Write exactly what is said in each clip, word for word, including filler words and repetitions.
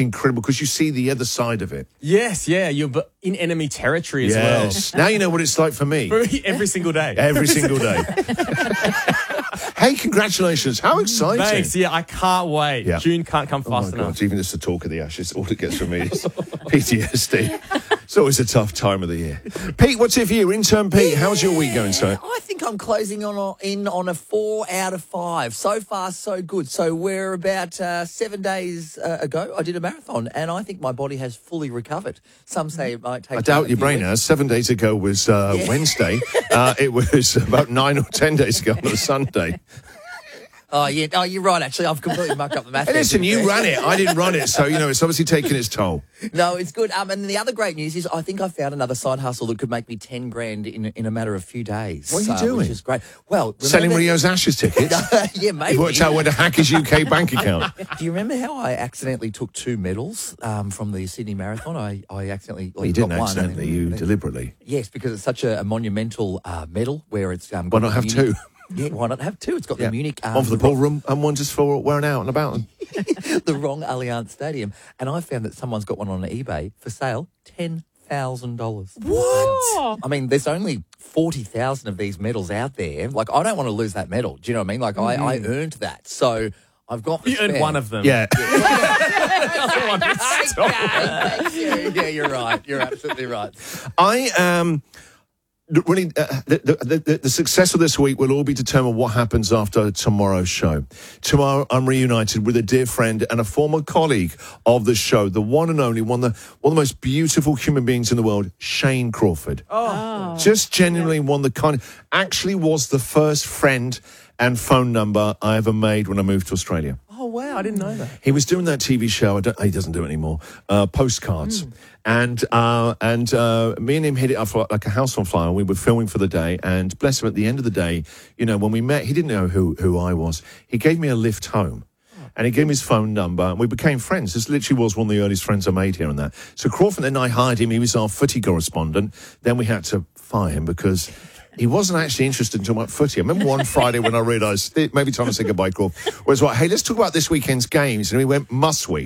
incredible because you see the other side of it. Yes, yeah, you're b- in enemy territory as Yes. Now you know what it's like for me. well. Every single day. Every single day. Hey, congratulations. How exciting. Thanks, yeah, I can't wait. Yeah. June can't come Oh my fast enough. God, even just the talk of the Ashes, all it gets from me is P T S D. It's always a tough time of the year. Pete, what's it for you? Intern Pete, how's your week going, sir? I think I'm closing on a, in on a four out of five. So far, so good. So we're about uh, seven days uh, ago. I did a marathon, and I think my body has fully recovered. Some say it might take. I doubt a your few brain weeks. has. Seven days ago was uh, Yeah. Wednesday. Uh, it was about nine or ten days ago on a Sunday. Oh yeah. Oh, you're right. Actually, I've completely mucked up the math. Hey, there, listen, to be you fair. ran it. I didn't run it. So, you know, it's obviously taking its toll. No, it's good. Um, and the other great news is I think I found another side hustle that could make me ten grand in in a matter of a few days. What are you uh, doing? Which is great. Well, Selling remember- Rio's Ashes tickets. yeah, maybe. You've worked out where to hack his U K bank account. Do you remember how I accidentally took two medals um, from the Sydney Marathon? I, I accidentally Well, you got didn't one. accidentally, you deliberately. Yes, because it's such a, a monumental uh, medal where it's. Um, Why got not the have Munich- two? Yeah, why not have two? It's got Yeah. the Munich. Um, One for the pool room and one just for wearing out and about. the wrong Allianz Stadium. And I found that someone's got one on eBay for sale, ten thousand dollars. What? I mean, there's only forty thousand of these medals out there. Like, I don't want to lose that medal. Do you know what I mean? Like, I, I earned that. So I've got. You earned one of them. Yeah. yeah, yeah, you're right. You're absolutely right. I um really uh, the, the, the the success of this week will all be determined what happens after tomorrow's show. Tomorrow I'm reunited with a dear friend and a former colleague of the show, the one and only one of the one of the most beautiful human beings in the world, Shane Crawford. Oh. Just genuinely one that kind of actually was the first friend and phone number I ever made when I moved to Australia. Oh, wow, I didn't know that. He was doing that T V show. I don't, he doesn't do it anymore. Uh, postcards, Mm. and uh, and uh, me and him hit it up for like a house on fire. We were filming for the day, and bless him, at the end of the day, you know, when we met, he didn't know who who I was. He gave me a lift home. And he gave me his phone number, and we became friends. This literally was one of the earliest friends I made here and that. So Crawford and I hired him. He was our footy correspondent. Then we had to fire him because he wasn't actually interested in talking about footy. I remember one Friday when I realised it maybe time to say goodbye, Crawford. Was like, hey, let's talk about this weekend's games. And we went, must we?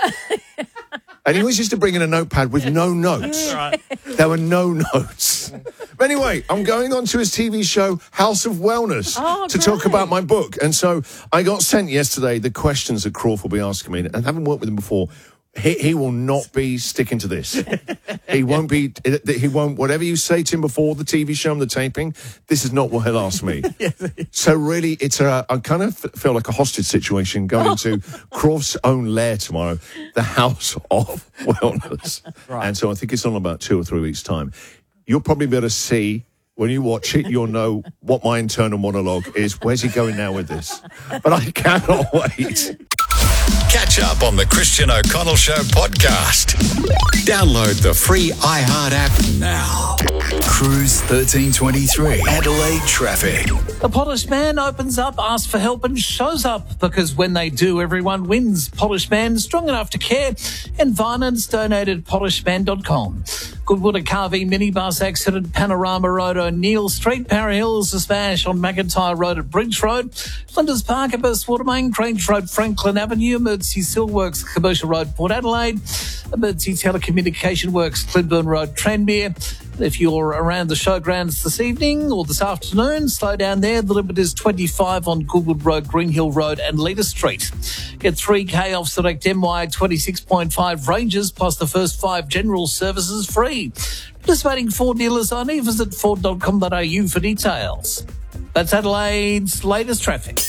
And he always used to bring in a notepad with no notes. Right. There were no notes. But anyway, I'm going on to his T V show, House of Wellness, Oh, to talk great. about my book. And so I got sent yesterday the questions that Crawford will be asking me. And having worked with him before, he, he will not be sticking to this. He won't be, he won't, whatever you say to him before the T V show and the taping, this is not what he'll ask me. So really, it's a, I kind of feel like a hostage situation going into Crawford's own lair tomorrow, the House of Wellness. Right. And so I think it's on about two or three weeks' time. You'll probably be able to see, when you watch it, you'll know what my internal monologue is. Where's he going now with this? But I cannot wait. Catch up on the Christian O'Connell Show podcast. Download the free iHeart app now. Cruise thirteen twenty-three. Adelaide traffic. The Polished Man opens up, asks for help and shows up because when they do, everyone wins. Polished Man, strong enough to care. Environments donated polished man dot com. Goodwood, a car v minibus accident, Panorama Road, O'Neill Street, Para Hills, a smash on McIntyre Road at Bridge Road, Flinders Park, Abyss, Watermain, Grange Road, Franklin Avenue, Emergency Steelworks, Commercial Road, Port Adelaide, Emergency Telecommunication Works, Clinburn Road, Tranmere. If you're around the showgrounds this evening or this afternoon, slow down there. The limit is twenty-five on Goodwood Road, Green Hill Road and Leader Street. Get three K off select M Y twenty-six point five ranges plus the first five general services free. Participating Ford dealers only. Visit ford dot com dot a u for details. That's Adelaide's latest traffic.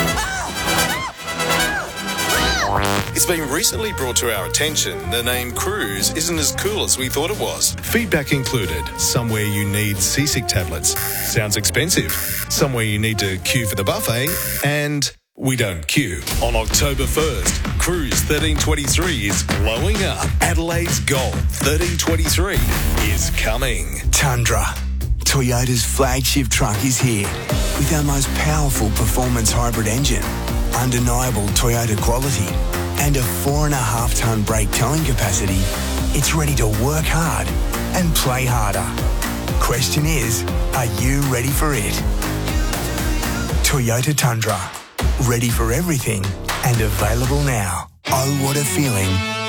It's been recently brought to our attention the name Cruise isn't as cool as we thought it was. Feedback included, somewhere you need seasick tablets. Sounds expensive. Somewhere you need to queue for the buffet. And we don't queue. On October first, Cruise thirteen twenty-three is blowing up. Adelaide's Golf thirteen twenty-three is coming. Tundra, Toyota's flagship truck, is here with our most powerful performance hybrid engine, undeniable Toyota quality, and a four and a half tonne brake towing capacity. It's ready to work hard and play harder. Question is, are you ready for it? Toyota Tundra, ready for everything and available now. Oh, what a feeling